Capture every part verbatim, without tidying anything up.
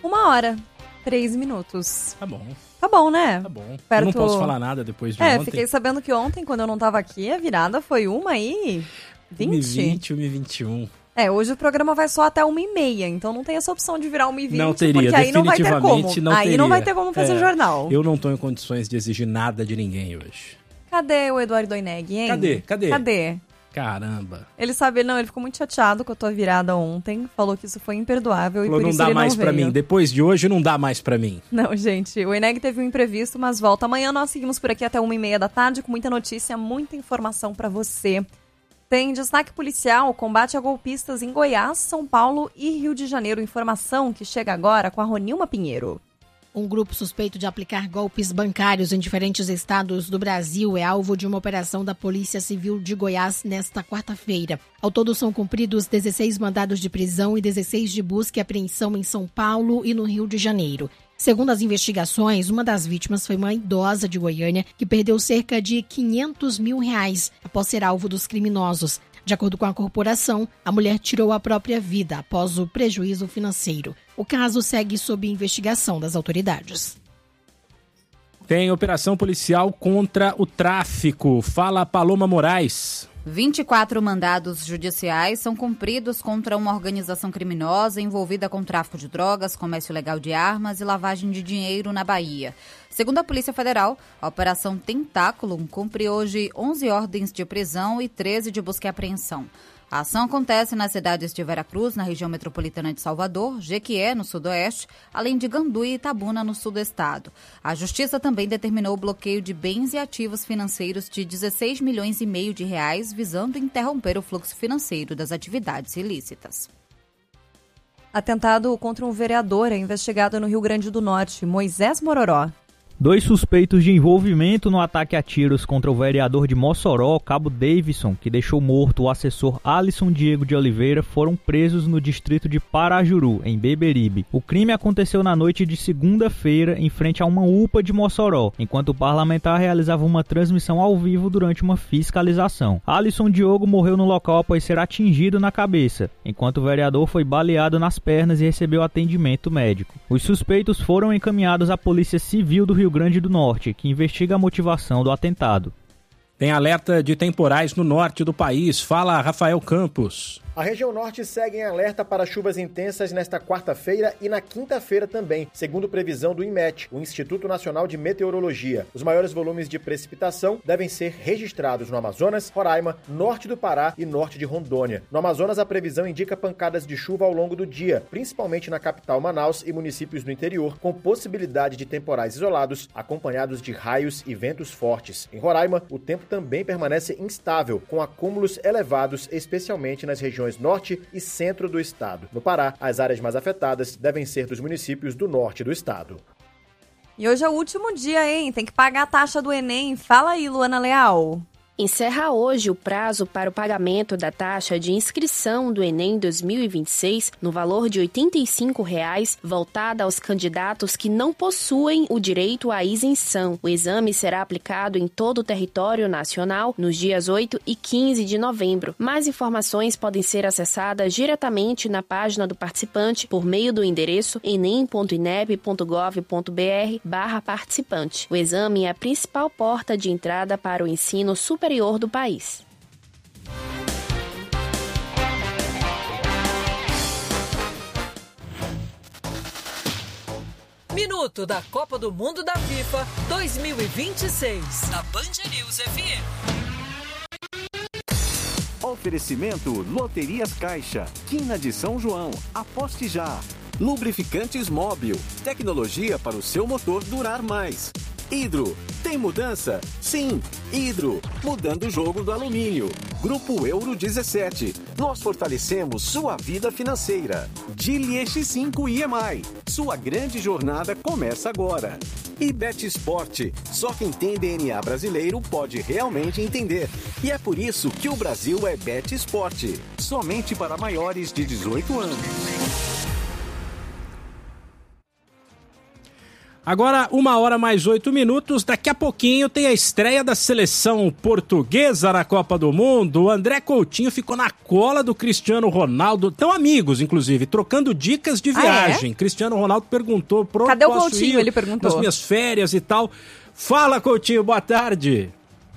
Uma hora, três minutos. Tá bom. Tá bom, né? Tá bom. Perto... Eu não posso falar nada depois de é, ontem. É, fiquei sabendo que ontem, quando eu não tava aqui, a virada foi uma e vinte. uma e vinte, uma e vinte e um. É, hoje o programa vai só até uma e meia, então não tem essa opção de virar uma e vinte, não teria, porque aí não vai ter como. Não aí teria. não vai ter como fazer é, jornal. Eu não tô em condições de exigir nada de ninguém hoje. Cadê o Eduardo Doineg, hein? Cadê? Cadê? Cadê? Caramba. Ele sabe, não, ele ficou muito chateado com a tua virada ontem, falou que isso foi imperdoável. Falou, e por não isso dá ele mais não pra veio. mim. Depois de hoje não dá mais pra mim. Não, gente, o Eneg teve um imprevisto, mas volta. Amanhã nós seguimos por aqui até uma e meia da tarde com muita notícia, muita informação pra você. Tem destaque policial, combate a golpistas em Goiás, São Paulo e Rio de Janeiro. Informação que chega agora com a Ronilma Pinheiro. Um grupo suspeito de aplicar golpes bancários em diferentes estados do Brasil é alvo de uma operação da Polícia Civil de Goiás nesta quarta-feira. Ao todo são cumpridos dezesseis mandados de prisão e dezesseis de busca e apreensão em São Paulo e no Rio de Janeiro. Segundo as investigações, uma das vítimas foi uma idosa de Goiânia que perdeu cerca de quinhentos mil reais após ser alvo dos criminosos. De acordo com a corporação, a mulher tirou a própria vida após o prejuízo financeiro. O caso segue sob investigação das autoridades. Tem operação policial contra o tráfico. Fala Paloma Moraes. vinte e quatro mandados judiciais são cumpridos contra uma organização criminosa envolvida com tráfico de drogas, comércio ilegal de armas e lavagem de dinheiro na Bahia. Segundo a Polícia Federal, a Operação Tentáculo cumpre hoje onze ordens de prisão e treze de busca e apreensão. A ação acontece nas cidades de Veracruz, na região metropolitana de Salvador, Jequié, no sudoeste, além de Gandu e Itabuna, no sul do estado. A Justiça também determinou o bloqueio de bens e ativos financeiros de dezesseis milhões e meio de reais, visando interromper o fluxo financeiro das atividades ilícitas. Atentado contra um vereador é investigado no Rio Grande do Norte, Moisés Mororó. Dois suspeitos de envolvimento no ataque a tiros contra o vereador de Mossoró, Cabo Davidson, que deixou morto o assessor Alisson Diego de Oliveira, foram presos no distrito de Parajuru, em Beberibe. O crime aconteceu na noite de segunda-feira, em frente a uma U P A de Mossoró, enquanto o parlamentar realizava uma transmissão ao vivo durante uma fiscalização. Alisson Diogo morreu no local após ser atingido na cabeça, enquanto o vereador foi baleado nas pernas e recebeu atendimento médico. Os suspeitos foram encaminhados à Polícia Civil do Rio Grande do Norte, que investiga a motivação do atentado. Tem alerta de temporais no norte do país. Fala Rafael Campos. A região norte segue em alerta para chuvas intensas nesta quarta-feira e na quinta-feira também, segundo previsão do INMET, o Instituto Nacional de Meteorologia. Os maiores volumes de precipitação devem ser registrados no Amazonas, Roraima, norte do Pará e norte de Rondônia. No Amazonas, a previsão indica pancadas de chuva ao longo do dia, principalmente na capital Manaus e municípios do interior, com possibilidade de temporais isolados, acompanhados de raios e ventos fortes. Em Roraima, o tempo também permanece instável, com acúmulos elevados, especialmente nas regiões norte e centro do estado. No Pará, as áreas mais afetadas devem ser dos municípios do norte do estado. E hoje é o último dia, hein? Tem que pagar a taxa do Enem. Fala aí, Luana Leal. Encerra hoje o prazo para o pagamento da taxa de inscrição do Enem dois mil e vinte e seis no valor de oitenta e cinco reais, voltada aos candidatos que não possuem o direito à isenção. O exame será aplicado em todo o território nacional nos dias oito e quinze de novembro. Mais informações podem ser acessadas diretamente na página do participante por meio do endereço enem ponto inep ponto gov ponto br barra participante. O exame é a principal porta de entrada para o ensino superior do país. Minuto da Copa do Mundo da FIFA dois mil e vinte e seis, na Band News F M. Oferecimento Loterias Caixa, Quina de São João, aposte já. Lubrificantes Móbil, tecnologia para o seu motor durar mais. Hidro, tem mudança? Sim, Hidro, mudando o jogo do alumínio. Grupo Euro dezessete, nós fortalecemos sua vida financeira. Geely E X cinco I M I, sua grande jornada começa agora. E BetSport, só quem tem D N A brasileiro pode realmente entender. E é por isso que o Brasil é BetSport, somente para maiores de dezoito anos. Agora, uma hora mais oito minutos, daqui a pouquinho tem a estreia da seleção portuguesa na Copa do Mundo. O André Coutinho ficou na cola do Cristiano Ronaldo, estão amigos, inclusive, trocando dicas de viagem. Ah, é? Cristiano Ronaldo perguntou, pronto, cadê o posso Coutinho? ir Ele perguntou. nas minhas férias e tal. Fala, Coutinho, boa tarde.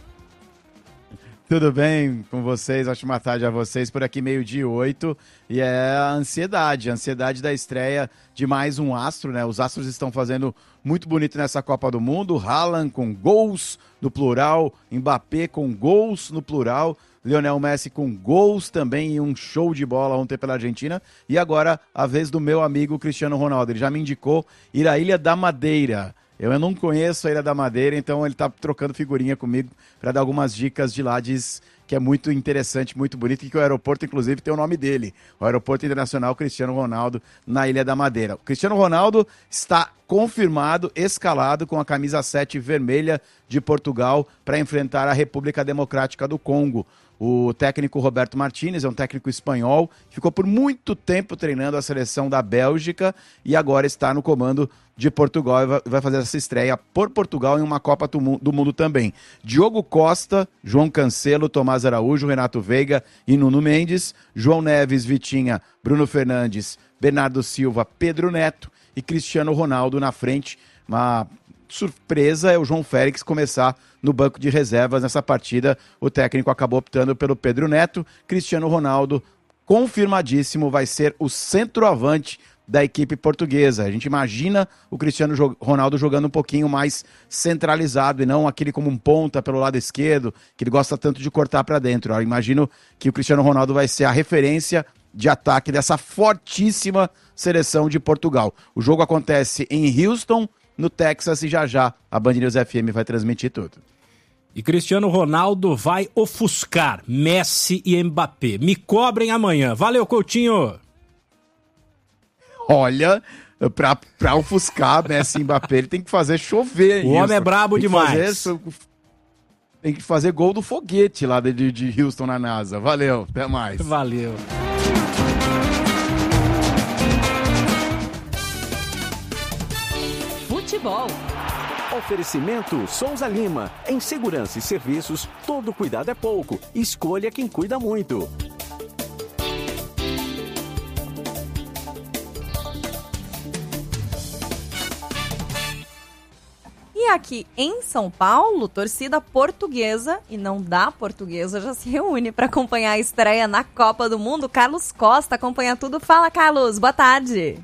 Tudo bem com vocês? Ótima tarde a vocês. Por aqui, meio-dia e oito. E é a ansiedade, a ansiedade da estreia de mais um astro, né? Os astros estão fazendo muito bonito nessa Copa do Mundo. Haaland com gols no plural, Mbappé com gols no plural, Lionel Messi com gols também e um show de bola ontem pela Argentina. E agora, a vez do meu amigo Cristiano Ronaldo. Ele já me indicou ir à Ilha da Madeira. Eu não conheço a Ilha da Madeira, então ele está trocando figurinha comigo para dar algumas dicas de lá. Diz que é muito interessante, muito bonito, e que o aeroporto, inclusive, tem o nome dele. O Aeroporto Internacional Cristiano Ronaldo, na Ilha da Madeira. O Cristiano Ronaldo está confirmado, escalado com a camisa sete vermelha de Portugal para enfrentar a República Democrática do Congo. O técnico Roberto Martínez é um técnico espanhol, ficou por muito tempo treinando a seleção da Bélgica e agora está no comando de Portugal e vai fazer essa estreia por Portugal em uma Copa do Mundo também. Diogo Costa, João Cancelo, Tomás Araújo, Renato Veiga e Nuno Mendes, João Neves, Vitinha, Bruno Fernandes, Bernardo Silva, Pedro Neto e Cristiano Ronaldo na frente. Uma surpresa é o João Félix começar no banco de reservas nessa partida. O técnico acabou optando pelo Pedro Neto. Cristiano Ronaldo, confirmadíssimo, vai ser o centroavante da equipe portuguesa. A gente imagina o Cristiano Ronaldo jogando um pouquinho mais centralizado e não aquele como um ponta pelo lado esquerdo, que ele gosta tanto de cortar para dentro. Eu imagino que o Cristiano Ronaldo vai ser a referência de ataque dessa fortíssima seleção de Portugal. O jogo acontece em Houston, no Texas, e já já a Band News F M vai transmitir tudo. E Cristiano Ronaldo vai ofuscar Messi e Mbappé. Me cobrem amanhã. Valeu, Coutinho! Olha, pra, pra ofuscar Messi e Mbappé, ele tem que fazer chover. O homem Houston. É brabo tem demais. Fazer, tem que fazer gol do foguete lá de, de Houston na NASA. Valeu, até mais. Valeu. Futebol. Oferecimento Souza Lima. Em segurança e serviços, todo cuidado é pouco. Escolha quem cuida muito. E aqui em São Paulo, torcida portuguesa e não da portuguesa já se reúne para acompanhar a estreia na Copa do Mundo. Carlos Costa acompanha tudo. Fala, Carlos, boa tarde.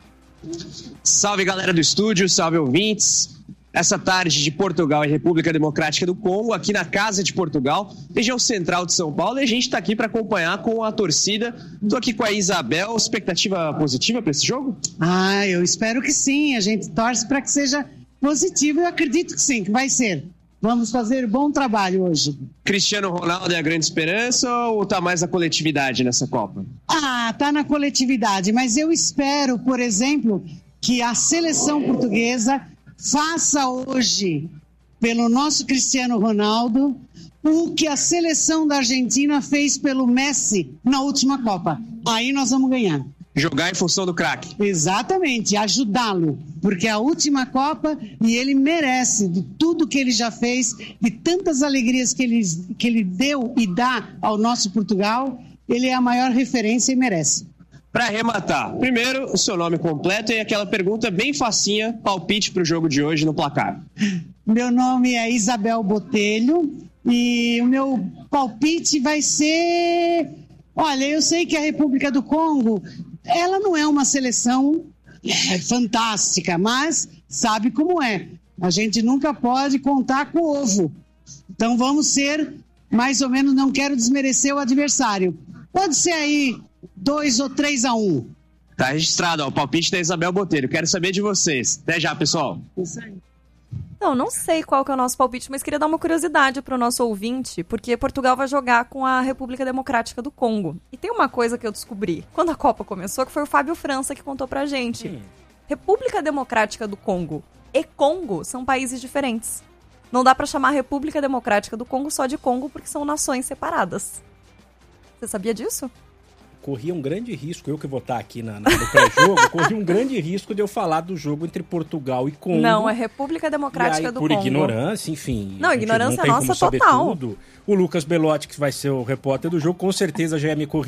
Salve, galera do estúdio, salve, ouvintes. Essa tarde de Portugal e República Democrática do Congo, aqui na Casa de Portugal, região central de São Paulo, e a gente está aqui para acompanhar com a torcida. Estou aqui com a Isabel. Expectativa positiva para esse jogo? Ah, eu espero que sim. A gente torce para que seja positivo. Eu acredito que sim, que vai ser. Vamos fazer bom trabalho hoje. Cristiano Ronaldo é a grande esperança ou tá mais na coletividade nessa Copa? Ah, tá na coletividade, mas eu espero, por exemplo, que a seleção portuguesa faça hoje, pelo nosso Cristiano Ronaldo, o que a seleção da Argentina fez pelo Messi na última Copa. Aí nós vamos ganhar. Jogar em função do craque. Exatamente, ajudá-lo, porque é a última Copa e ele merece de tudo que ele já fez, de tantas alegrias que ele, que ele deu e dá ao nosso Portugal. Ele é a maior referência e merece. Para arrematar, primeiro o seu nome completo e aquela pergunta bem facinha, palpite para o jogo de hoje no placar. Meu nome é Isabel Botelho e o meu palpite vai ser... Olha, eu sei que a República do Congo, ela não é uma seleção é, fantástica, mas sabe como é. A gente nunca pode contar com o ovo. Então vamos ser, mais ou menos, não quero desmerecer o adversário. Pode ser aí dois ou três a um. Tá registrado, ó, o palpite da Isabel Botelho. Quero saber de vocês. Até já, pessoal. Isso aí. Não, não sei qual que é o nosso palpite, mas queria dar uma curiosidade para o nosso ouvinte, porque Portugal vai jogar com a República Democrática do Congo. E tem uma coisa que eu descobri quando a Copa começou, que foi o Fábio França que contou pra gente. Hum. República Democrática do Congo e Congo são países diferentes. Não dá para chamar a República Democrática do Congo só de Congo, porque são nações separadas. Você sabia disso? corria um grande risco, eu que vou estar aqui na, na, no pré-jogo, corria um grande risco de eu falar do jogo entre Portugal e Congo. Não, é República Democrática aí, do por Congo. Por ignorância, enfim. Não, ignorância não tem nossa como saber total. Tudo. O Lucas Belotti, que vai ser o repórter do jogo, com certeza já ia me corrigir.